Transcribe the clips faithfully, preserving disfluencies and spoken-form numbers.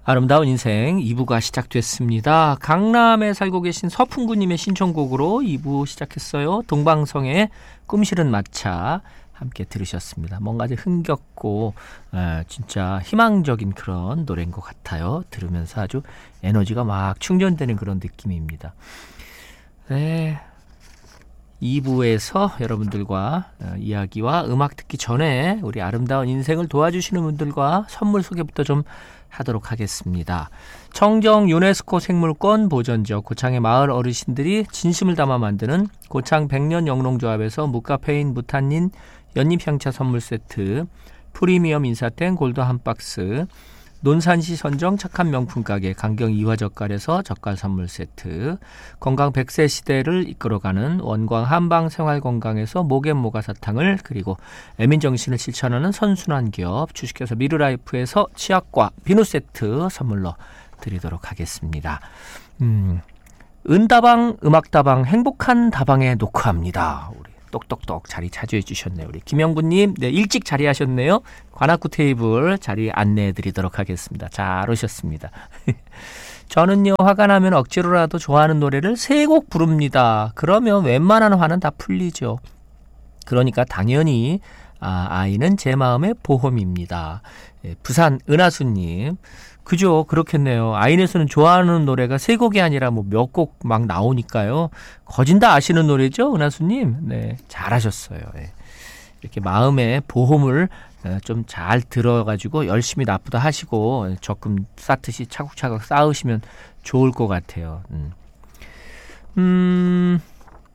아름다운 인생 이 부가 시작됐습니다. 강남에 살고 계신 서풍구님의 신청곡으로 이 부 시작했어요. 동방성의 꿈실은 마차 함께 들으셨습니다. 뭔가 아주 흥겹고 에, 진짜 희망적인 그런 노래인 것 같아요. 들으면서 아주 에너지가 막 충전되는 그런 느낌입니다. 네. 이 부에서 여러분들과 이야기와 음악 듣기 전에 우리 아름다운 인생을 도와주시는 분들과 선물 소개부터 좀 하도록 하겠습니다. 청정 유네스코 생물권 보전지역 고창의 마을 어르신들이 진심을 담아 만드는 고창 백년 영농조합에서 무카페인 무탄닌 연잎향차 선물 세트, 프리미엄 인사땡 골드 한 박스, 논산시 선정 착한 명품 가게 강경 이화젓갈에서 젓갈 선물 세트, 건강 백 세 시대를 이끌어가는 원광 한방 생활건강에서 모겐 모가사탕을, 그리고 애민정신을 실천하는 선순환 기업 주식회사 미르라이프에서 치약과 비누 세트 선물로 드리도록 하겠습니다. 음, 은다방 음악다방 행복한 다방에 녹화합니다. 우리 똑똑똑 자리 차지해 주셨네요. 우리 김영구님, 네, 일찍 자리하셨네요. 관악구 테이블 자리 안내해 드리도록 하겠습니다. 잘 오셨습니다. 저는요, 화가 나면 억지로라도 좋아하는 노래를 세 곡 부릅니다. 그러면 웬만한 화는 다 풀리죠. 그러니까 당연히 아, 아이는 제 마음의 보험입니다. 예, 부산 은하수님, 그죠? 그렇겠네요. 아이넷에서는 좋아하는 노래가 세 곡이 아니라 뭐 몇 곡 막 나오니까요. 거진 다 아시는 노래죠, 은하수님? 네, 잘하셨어요. 네. 이렇게 마음의 보험을 좀 잘 들어가지고 열심히 나쁘다 하시고 적금 쌓듯이 차곡차곡 쌓으시면 좋을 것 같아요. 음. 음...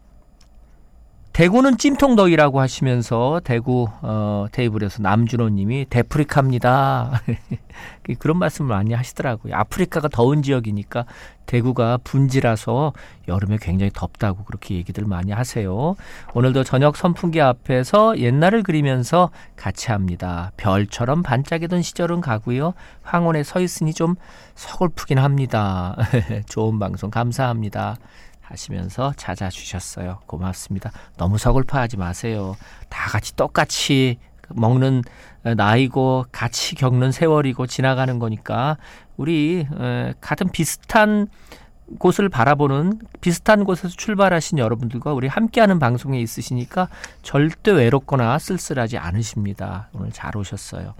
대구는 찜통더위라고 하시면서 대구 어, 테이블에서 남준호님이 대프리카입니다. 그런 말씀을 많이 하시더라고요. 아프리카가 더운 지역이니까 대구가 분지라서 여름에 굉장히 덥다고 그렇게 얘기들 많이 하세요. 오늘도 저녁 선풍기 앞에서 옛날을 그리면서 같이 합니다. 별처럼 반짝이던 시절은 가고요. 황혼에 서 있으니 좀 서글프긴 합니다. 좋은 방송 감사합니다. 하시면서 찾아주셨어요. 고맙습니다. 너무 서글퍼하지 마세요. 다 같이 똑같이 먹는 나이고 같이 겪는 세월이고 지나가는 거니까 우리 같은 비슷한 곳을 바라보는 비슷한 곳에서 출발하신 여러분들과 우리 함께하는 방송에 있으시니까 절대 외롭거나 쓸쓸하지 않으십니다. 오늘 잘 오셨어요.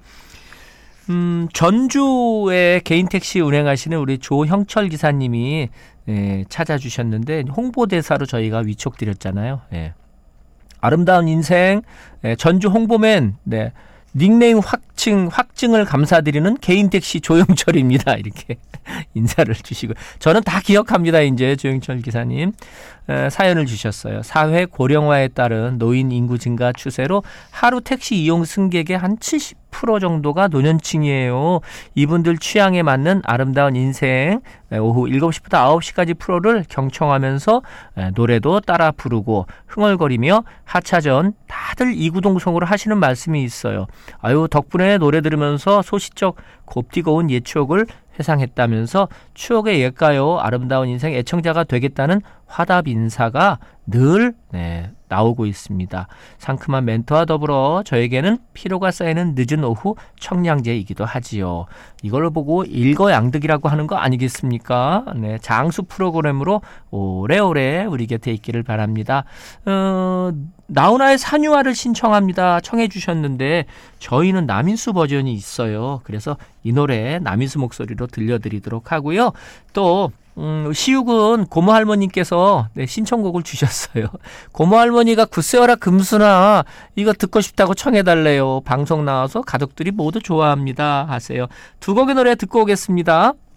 음, 전주에 개인 택시 운행하시는 우리 조형철 기사님이 예, 찾아주셨는데 홍보대사로 저희가 위촉드렸잖아요. 예. 아름다운 인생 예, 전주 홍보맨 네, 닉네임 확증, 확증을 감사드리는 개인 택시 조형철입니다. 이렇게 인사를 주시고 저는 다 기억합니다. 이제 조형철 기사님 에, 사연을 주셨어요. 사회 고령화에 따른 노인 인구 증가 추세로 하루 택시 이용 승객의 한 칠십 퍼센트 정도가 노년층이에요. 이분들 취향에 맞는 아름다운 인생 오후 일곱 시부터 아홉 시까지 프로를 경청하면서 노래도 따라 부르고 흥얼거리며 하차전 다들 이구동성으로 하시는 말씀이 있어요. 아유, 덕분에 노래 들으면서 소시적 곱디고 온 옛 추억을 회상했다면서 추억의 옛가요 아름다운 인생 애청자가 되겠다는 화답 인사가 늘 네, 나오고 있습니다. 상큼한 멘트와 더불어 저에게는 피로가 쌓이는 늦은 오후 청량제이기도 하지요. 이걸 보고 일거양득이라고 하는 거 아니겠습니까? 네, 장수 프로그램으로 오래오래 우리 곁에 있기를 바랍니다. 어, 나훈아의 산유화를 신청합니다. 청해 주셨는데 저희는 남인수 버전이 있어요. 그래서 이 노래 남인수 목소리로 들려드리도록 하고요. 또 음, 시욱은 고모 할머니께서 네, 신청곡을 주셨어요. 고모 할머니가 굳세어라 금수나 이거 듣고 싶다고 청해달래요. 방송 나와서 가족들이 모두 좋아합니다 하세요. 두 곡의 노래 듣고 오겠습니다.